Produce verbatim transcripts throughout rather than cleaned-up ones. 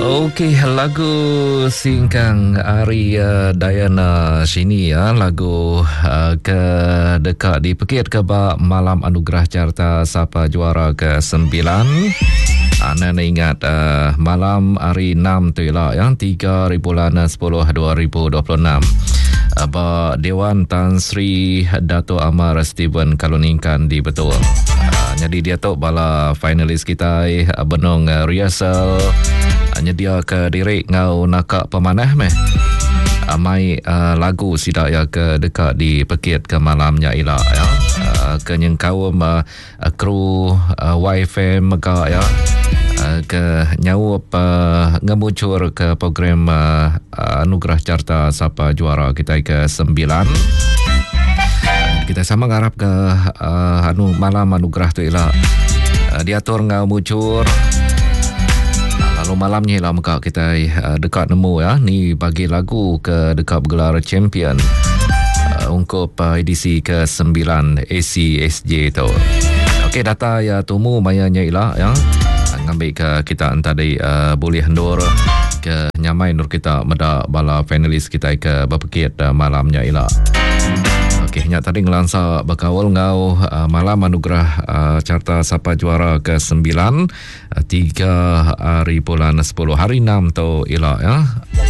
Okey, lagu singkang Ari uh, Dayana sini ya, lagu uh, ke dekat di Pekit Kebak Malam Anugerah Carta Sapa Juara ke sembilan. Anda ingat uh, malam hari enam tu ialah yang tiga bulan sepuluh dua ribu dua puluh enam. Aba Dewan Tan Sri Dato' Amar Steven Kaluningkan di Betul. Uh, jadi dia tu bala finalis kita uh, benung uh, rehearsal. Hanya dia ke diri ngau nakak pemanah meh. Uh, mai uh, lagu sidak ya ke dekat di Pekit ke malamnya ila ya. Uh, ke nyengkau uh, kru uh, Y F M ka ya. Uh, ke nyawap uh, ngemuncur ke program uh, Anugerah Carta Sapa Juara kita ke sembilan. Uh, kita sama ngarap ke uh, anu malam anugerah tu ialah uh, diatur ngau muncur. Uh, lalu malamnya ialah muka kita uh, dekat nemu ya ni bagi lagu ke dekat bergelar champion uh, untuk uh, edisi ke sembilan A C S J tu. Okey, data ya tumu mayanya ialah ya ngambil ke kita tadi uh, boleh hendur ke nyamai nur kita meda bala finalis kita ke Bapekit uh, malamnya ila. Okey, nya tadi ngelansa bakawal ngau uh, malam anugerah uh, Carta Sapa Juara ke sembilan uh, tiga hari bulan sepuluh hari enam tu ila ya.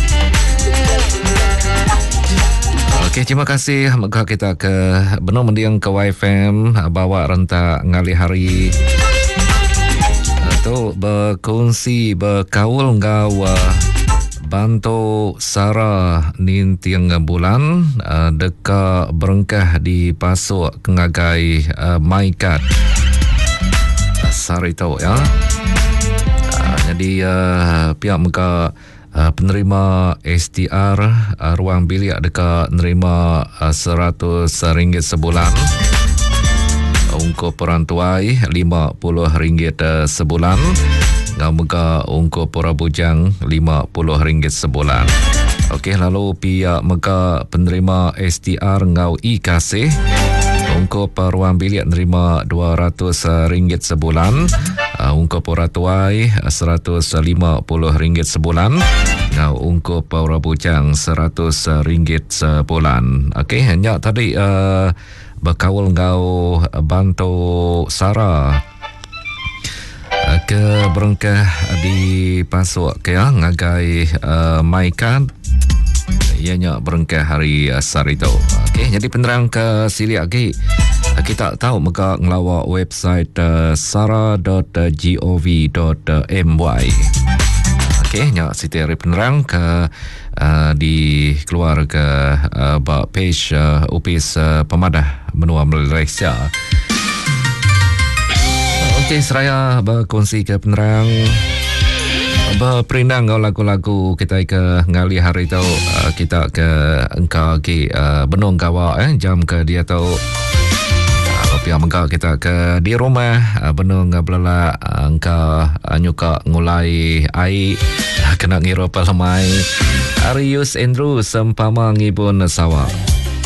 Okey, terima kasih maka kita ke benar mendiang ke Y F M bawa rentak ngali hari tu berkongsi berkaul ngau bantu Sarah nin tiang bulan uh, dekat berengkah di pasuk kengagai uh, Maikat uh, sari tau ya. Uh, jadi uh, pihak muka uh, penerima S T R uh, ruang bilik dekat nerima uh, seratus ringgit sebulan. Ungkup perantuai lima puluh ringgit uh, sebulan. Ngau muka ungkup pura bujang lima puluh ringgit sebulan. Okey, lalu pihak muka penerima S T R ngau I kasih ungkup ruang bilik nerima dua ratus ringgit sebulan. Uh, ungkup perantuai seratus lima puluh ringgit sebulan. Ngau ungkup pura bujang seratus ringgit sebulan. Okey, hanya tadi uh, berkawal ngau bantu Sarah ke berengkah di pasuk ke ngagai uh, Maikat ianya berengkah hari uh, sari tu. Okey, jadi penerang ke sili lagi kita tahu muka ngelawak website uh, sarah dot gov dot my. Okey, nya siti hari penerang ke uh, di keluar ke uh, page uh, upis uh, pemadah benua Malaysia. Okey, seraya berkongsi ke penerang berperindang lagu-lagu kita ke ngali hari tau uh, kita ke engkau ke uh, benung kawa eh jam ke dia tau uh, pihak engkau kita ke di rumah uh, benung belala uh, engkau uh, nyuka ngulai air uh, kena ngira pelamai Arius Andrew sempama ngibun sawak.